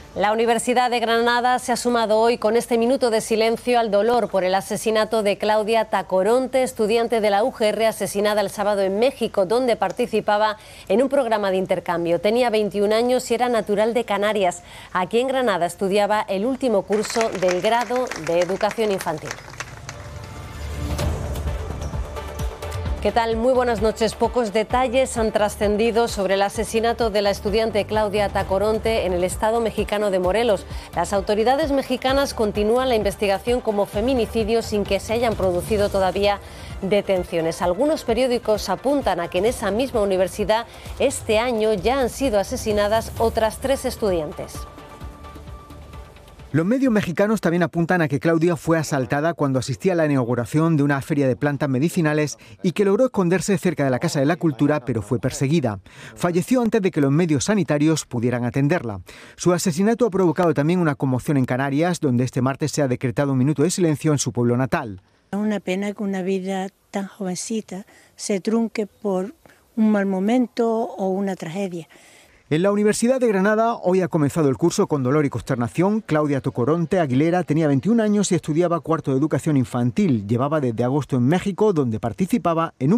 La Universidad de Granada se ha sumado hoy con este minuto de silencio al dolor por el asesinato de Claudia Tacoronte, estudiante de la UGR asesinada el sábado en México, donde participaba en un programa de intercambio. Tenía 21 años y era natural de Canarias. Aquí en Granada estudiaba el último curso del grado de Educación Infantil. ¿Qué tal? Muy buenas noches. Pocos detalles han trascendido sobre el asesinato de la estudiante Claudia Tacoronte en el estado mexicano de Morelos. Las autoridades mexicanas continúan la investigación como feminicidio sin que se hayan producido todavía detenciones. Algunos periódicos apuntan a que en esa misma universidad este año ya han sido asesinadas otras 3 estudiantes. Los medios mexicanos también apuntan a que Claudia fue asaltada cuando asistía a la inauguración de una feria de plantas medicinales y que logró esconderse cerca de la Casa de la Cultura, pero fue perseguida. Falleció antes de que los medios sanitarios pudieran atenderla. Su asesinato ha provocado también una conmoción en Canarias, donde este martes se ha decretado un minuto de silencio en su pueblo natal. Es una pena que una vida tan jovencita se trunque por un mal momento o una tragedia. En la Universidad de Granada hoy ha comenzado el curso con dolor y consternación. Claudia Tacoronte Aguilera tenía 21 años y estudiaba cuarto de educación infantil. Llevaba desde agosto en México, donde participaba en un